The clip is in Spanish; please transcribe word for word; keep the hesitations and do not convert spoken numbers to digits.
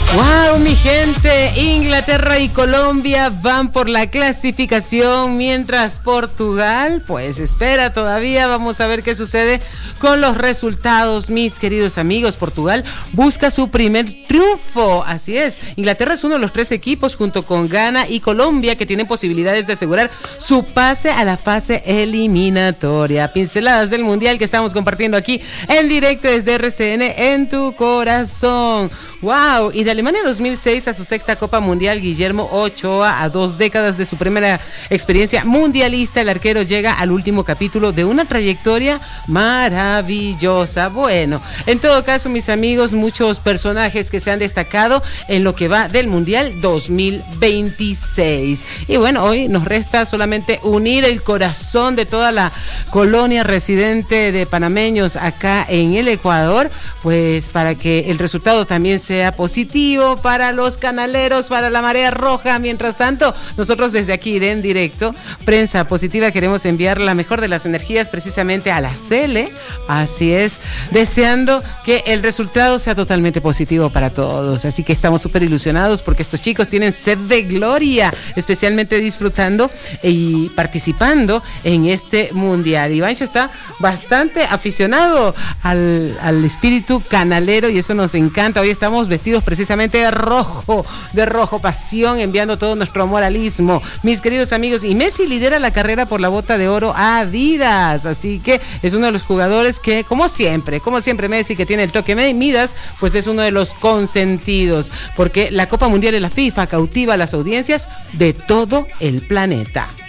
¡Wow, mi gente! Inglaterra y Colombia van por la clasificación, mientras Portugal, pues espera todavía. Vamos a ver qué sucede con los resultados, mis queridos amigos. Portugal busca su primer triunfo, así es. Inglaterra es uno de los tres equipos, junto con Ghana y Colombia, que tienen posibilidades de asegurar su pase a la fase eliminatoria. Pinceladas del Mundial que estamos compartiendo aquí en directo desde R C N en tu corazón. ¡Wow! Y de Alemania dos mil seis a su sexta Copa Mundial, Guillermo Ochoa, a dos décadas de su primera experiencia mundialista, el arquero llega al último capítulo de una trayectoria maravillosa. Bueno, en todo caso, mis amigos, muchos personajes que se han destacado en lo que va del Mundial dos mil veintiséis. Y bueno, hoy nos resta solamente unir el corazón de toda la colonia residente de panameños acá en el Ecuador, pues para que el resultado también sea sea positivo para los canaleros, para la marea roja. Mientras tanto, nosotros desde aquí de En Directo, Prensa Positiva, queremos enviar la mejor de las energías precisamente a la Cele, así es, deseando que el resultado sea totalmente positivo para todos. Así que estamos súper ilusionados porque estos chicos tienen sed de gloria, especialmente disfrutando y participando en este mundial. Ivancho está bastante aficionado al, al espíritu canalero y eso nos encanta. Hoy estamos vestidos precisamente de rojo, de rojo pasión, enviando todo nuestro moralismo, mis queridos amigos. Y Messi lidera la carrera por la bota de oro a Adidas, así que es uno de los jugadores que, como siempre, como siempre Messi, que tiene el toque Midas, pues es uno de los consentidos, porque la Copa Mundial de la FIFA cautiva a las audiencias de todo el planeta.